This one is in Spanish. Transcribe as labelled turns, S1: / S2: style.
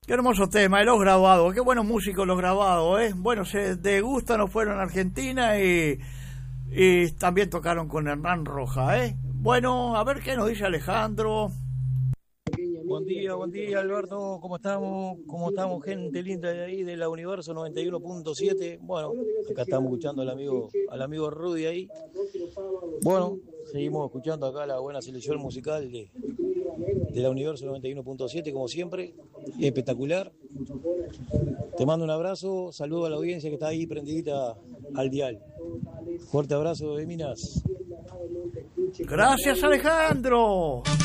S1: Qué hermoso tema, los grabados, qué buenos músicos los grabados, ¿eh? Bueno, se degustan, nos fueron a Argentina y también tocaron con Hernán Roja, ¿eh? Bueno, a ver qué nos dice Alejandro.
S2: Buen día Alberto, ¿cómo estamos? ¿Cómo estamos, gente linda de ahí de la Universo 91.7? Bueno, acá estamos escuchando al amigo Rudy ahí. Bueno, seguimos escuchando acá la buena selección musical de la Universo 91.7, como siempre, espectacular. Te mando un abrazo, saludo a la audiencia que está ahí prendidita al dial. Fuerte abrazo de Minas.
S1: Gracias, Alejandro.